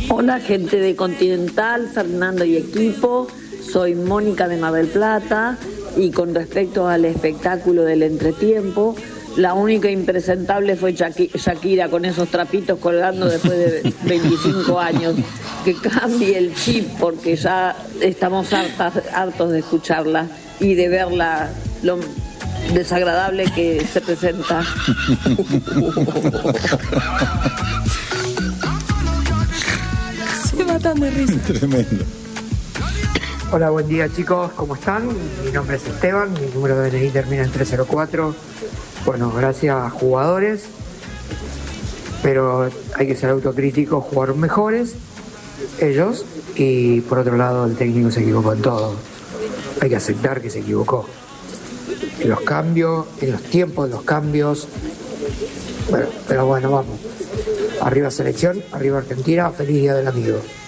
Hola, gente de Continental, Fernando y equipo. Soy Mónica de Mar del Plata y con respecto al espectáculo del entretiempo, la única impresentable fue Shakira con esos trapitos colgando después de 25 años. Que cambie el chip porque ya estamos hartos de escucharla y de verla lo desagradable que se presenta. Se matan de risa. Tremendo. Hola, buen día chicos, ¿cómo están? Mi nombre es Esteban, mi número de DNI termina en 304. Bueno, gracias a jugadores, pero hay que ser autocríticos, jugar mejores ellos, y por otro lado el técnico se equivocó en todo. Hay que aceptar que se equivocó. En los cambios, en los tiempos de los cambios. Bueno, pero bueno, vamos. Arriba selección, arriba Argentina, feliz día del amigo.